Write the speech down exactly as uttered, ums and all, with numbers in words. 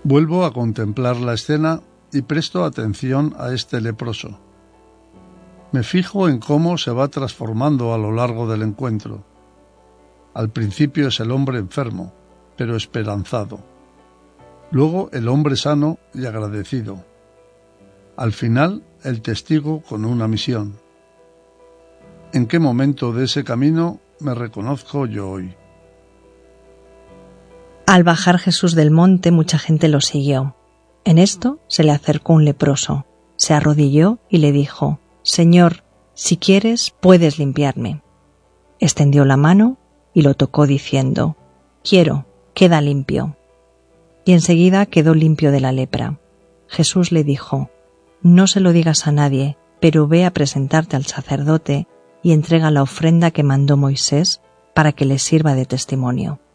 Vuelvo a contemplar la escena y presto atención a este leproso. Me fijo en cómo se va transformando a lo largo del encuentro. Al principio es el hombre enfermo, pero esperanzado. Luego el hombre sano y agradecido. Al final, el testigo con una misión. ¿En qué momento de ese camino me reconozco yo hoy? Al bajar Jesús del monte, mucha gente lo siguió. En esto se le acercó un leproso, se arrodilló y le dijo: «Señor, si quieres, puedes limpiarme». Extendió la mano y lo tocó diciendo: «Quiero, queda limpio». Y enseguida quedó limpio de la lepra. Jesús le dijo: «No se lo digas a nadie, pero ve a presentarte al sacerdote y entrega la ofrenda que mandó Moisés para que le sirva de testimonio».